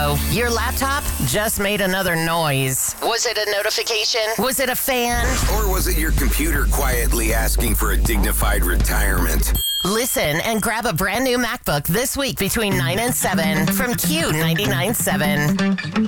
Uh-oh. Your laptop just made another noise. Was it a notification? Was it a fan? Or was it your computer quietly asking for a dignified retirement? Listen and grab a brand new MacBook this week between 9 and 7 from Q99.7.